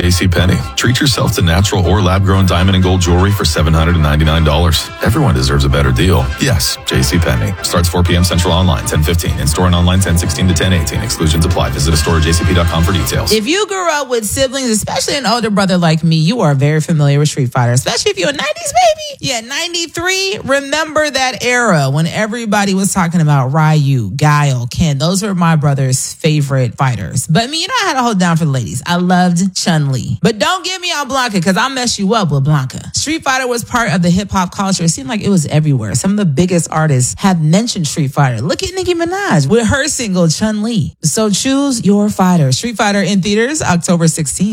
JCPenney. Treat yourself to natural or lab-grown diamond and gold jewelry for $799. Everyone deserves a better deal. Yes, JCPenney. Starts 4 p.m. Central online, 10:15. In-store and online, 10:16 to 10:18. Exclusions apply. Visit a store at jcp.com for details. If you grew up with siblings, especially an older brother like me, you are very familiar with Street Fighter, especially if you're a 90s baby. Yeah, 93. Remember that era when everybody was talking about Ryu, Guile, Ken. Those were my brother's favorite fighters. But me, I had to hold down for the ladies. I loved Chun-Li. But don't get me on Blanca, because I'll mess you up with Blanca. Street Fighter was part of the hip-hop culture. It seemed like it was everywhere. Some of the biggest artists have mentioned Street Fighter. Look at Nicki Minaj with her single Chun-Li. So choose your fighter. Street Fighter in theaters October 16th.